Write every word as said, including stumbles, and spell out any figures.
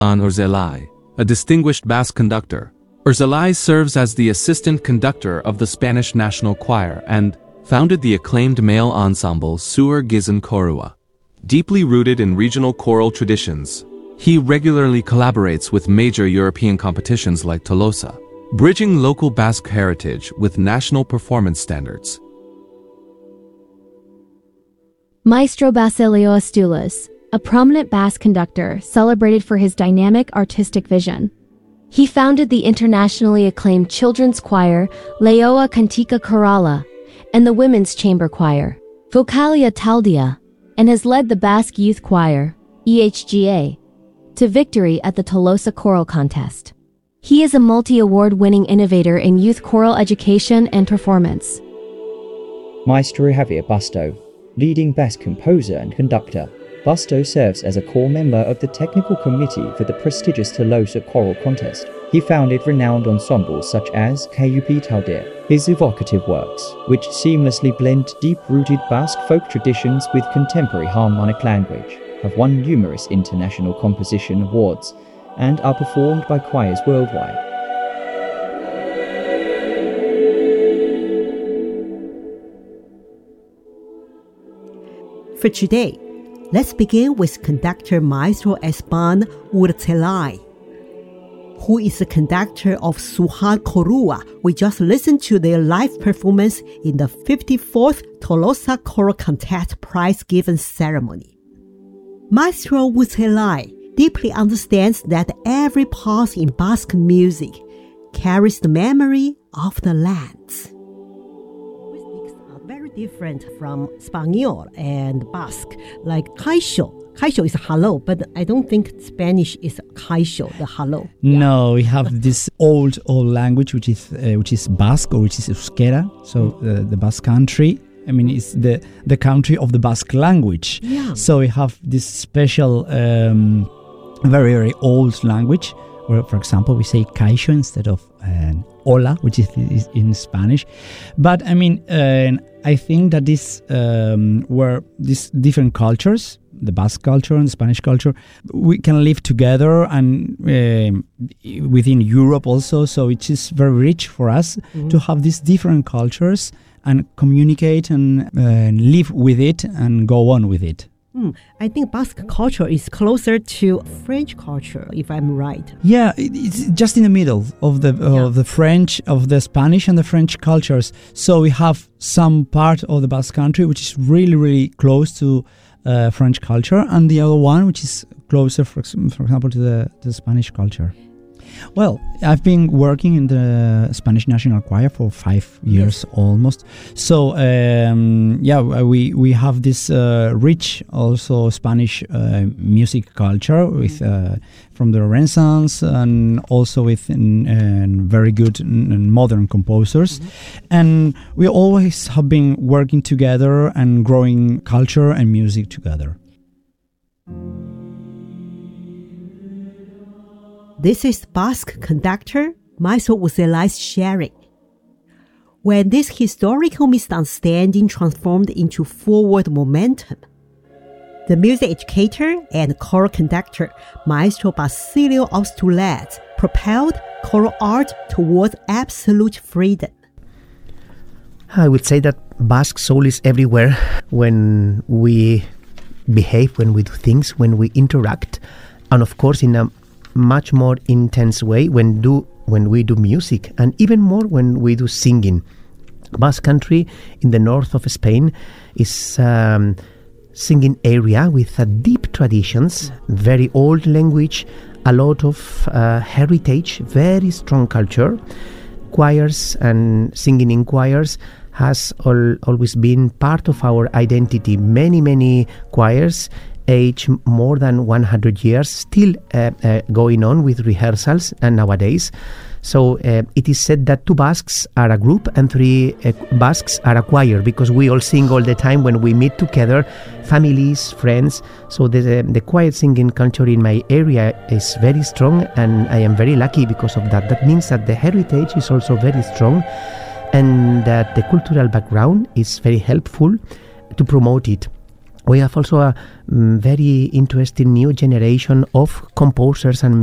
Urzelay, a distinguished Basque conductor. Urzelay serves as the assistant conductor of the Spanish National Choir and founded the acclaimed male ensemble Suur Gizon Korua. Deeply rooted in regional choral traditions, he regularly collaborates with major European competitions like Tolosa, bridging local Basque heritage with national performance standards. Maestro Basilio Astulas, a prominent Basque conductor celebrated for his dynamic artistic vision. He founded the internationally acclaimed children's choir Leoa Cantica Corala and the women's chamber choir Vocalia Taldia, and has led the Basque Youth Choir E H G A to victory at the Tolosa Choral Contest. He is a multi-award-winning innovator in youth choral education and performance. Maestro Javier Busto, leading Basque composer and conductor. Busto serves as a core member of the technical committee for the prestigious Tolosa Choral Contest. He founded renowned ensembles such as K U P Taldir. His evocative works, which seamlessly blend deep-rooted Basque folk traditions with contemporary harmonic language, have won numerous international composition awards and are performed by choirs worldwide. For today, let's begin with conductor Maestro Esteban Urzelay, who is the conductor of Suur Korua. We just listened to their live performance in the fifty-fourth Tolosa Choral Contest prize-giving ceremony. Maestro Urzelay deeply understands that every pulse in Basque music carries the memory of the lands. Very different from Spanish and Basque, like Kaixo. Kaixo is hello, but I don't think Spanish is Kaixo, the hello. No, we have this old old language which is uh, which is Basque, or which is Euskera. So uh, the Basque country, I mean, it's the the country of the Basque language. Yeah. So we have this special, um, very very old language, where, for example, we say Kaixo instead of uh, hola, which is, is in Spanish. But I mean, uh, I think that this um, where these different cultures, the Basque culture and the Spanish culture, we can live together and uh, within Europe also. So it is very rich for us mm-hmm. to have these different cultures and communicate and uh, live with it and go on with it. Mm, I think Basque culture is closer to French culture, if I'm right. Yeah, it, it's just in the middle of the yeah. of the French, of the Spanish and the French cultures. So we have some part of the Basque country which is really, really close to uh, French culture, and the other one which is closer, for, for example, to the, the Spanish culture. Well, I've been working in the Spanish National Choir for five years yes. almost. So, um, yeah, we we have this uh, rich also Spanish uh, music culture with uh, from the Renaissance, and also with uh, very good and modern composers. Mm-hmm. And we always have been working together and growing culture and music together. This is Basque conductor Maestro Urzelay's sharing. When this historical misunderstanding transformed into forward momentum, the music educator and choral conductor Maestro Basilio Astulas propelled choral art towards absolute freedom. I would say that Basque soul is everywhere when we behave, when we do things, when we interact, and of course in a much more intense way when do when we do music, and even more when we do singing. Basque country in the north of Spain is um, singing area with uh, deep traditions, very old language, a lot of uh, heritage, very strong culture. Choirs and singing in choirs has al- always been part of our identity. Many, many choirs age more than one hundred years, still uh, uh, going on with rehearsals and nowadays. So uh, it is said that two Basques are a group and three uh, Basques are a choir, because we all sing all the time when we meet together, families, friends. So the, uh, the choir singing culture in my area is very strong, and I am very lucky because of that. That means that the heritage is also very strong, and that the cultural background is very helpful to promote it. we have also a mm, very interesting new generation of composers and